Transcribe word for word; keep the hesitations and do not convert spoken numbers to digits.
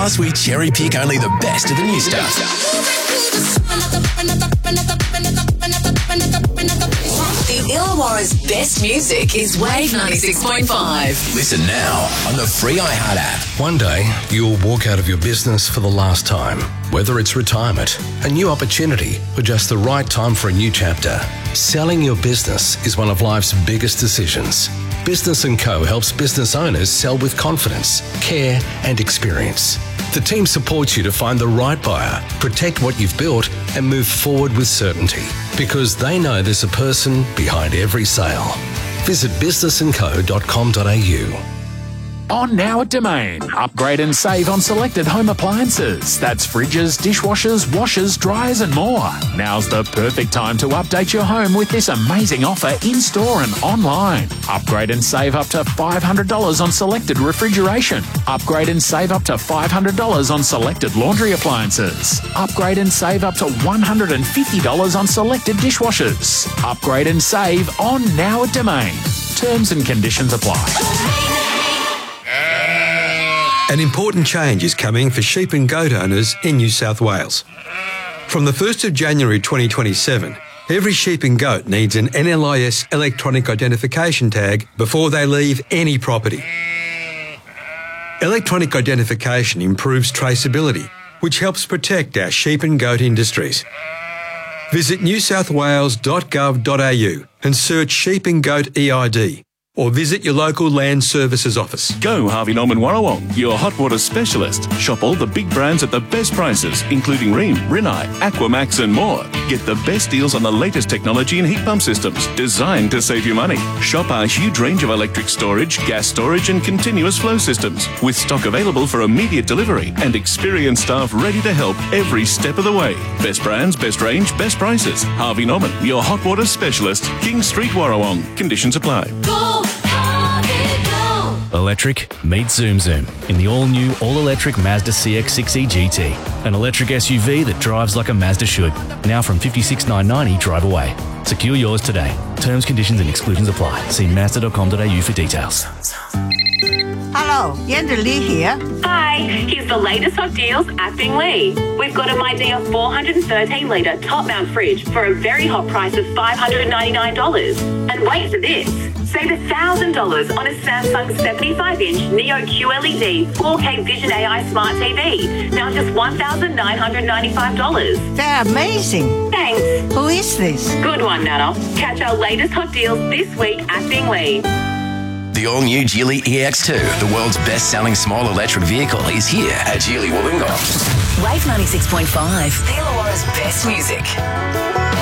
Plus, we cherry pick only the best of the new stuff. The Illawarra's best music is Wave ninety-six point five. Listen now on the free iHeart app. One day, you'll walk out of your business for the last time. Whether it's retirement, a new opportunity, or just the right time for a new chapter, selling your business is one of life's biggest decisions. Business and Co helps business owners sell with confidence, care and experience. The team supports you to find the right buyer, protect what you've built and move forward with certainty because they know there's a person behind every sale. Visit business and co dot com dot a u. On now at Domain. Upgrade and save on selected home appliances. That's fridges, dishwashers, washers, dryers and more. Now's the perfect time to update your home with this amazing offer in-store and online. Upgrade and save up to five hundred dollars on selected refrigeration. Upgrade and save up to five hundred dollars on selected laundry appliances. Upgrade and save up to one hundred fifty dollars on selected dishwashers. Upgrade and save on now at Domain. Terms and conditions apply. An important change is coming for sheep and goat owners in New South Wales. From the first of January twenty twenty-seven, every sheep and goat needs an N L I S electronic identification tag before they leave any property. Electronic identification improves traceability, which helps protect our sheep and goat industries. Visit new south wales dot gov dot a u and search Sheep and Goat E I D. Or visit your local Land Services office. Go Harvey Norman Warrawong, your hot water specialist. Shop all the big brands at the best prices, including Rheem, Rinnai, Aquamax and more. Get the best deals on the latest technology and heat pump systems, designed to save you money. Shop our huge range of electric storage, gas storage and continuous flow systems, with stock available for immediate delivery and experienced staff ready to help every step of the way. Best brands, best range, best prices. Harvey Norman, your hot water specialist. King Street, Warrawong. Conditions apply. Go! Electric, meet Zoom Zoom in the all-new, all-electric Mazda C X six E G T. An electric S U V that drives like a Mazda should. Now from fifty-six thousand nine hundred ninety drive away. Secure yours today. Terms, conditions and exclusions apply. See mazda dot com dot a u for details. Hello, Yanda Lee here. Hi, here's the latest hot deals at Binglee. We've got a MyDeal four hundred thirteen litre top-mount fridge for a very hot price of five hundred ninety-nine dollars. And wait for this. Save one thousand dollars on a Samsung seventy-five inch Neo Q L E D four K Vision A I Smart T V. Now just one thousand nine hundred ninety-five dollars. They're amazing. Thanks. Who is this? Good one, Nana. Catch our latest hot deals this week at Binglee. The all-new Geely E X two, the world's best-selling small electric vehicle, is here at Geely Wollongong. Wave ninety-six point five. The Illawarra's best music.